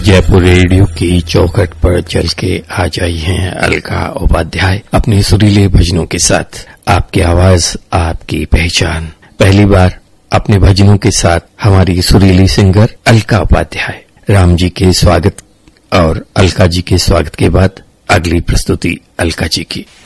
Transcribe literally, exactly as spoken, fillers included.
Jaipur radio की चौखट पर चल के आ जाई हैं अलका उपाध्याय अपने सुरीले भजनों के साथ। आपकी आवाज, आपकी पहचान। पहली बार अपने भजनों के साथ हमारी सुरीली सिंगर अलका उपाध्याय। राम जी के स्वागत और अलका जी के स्वागत के बाद अगली प्रस्तुति अलका जी की।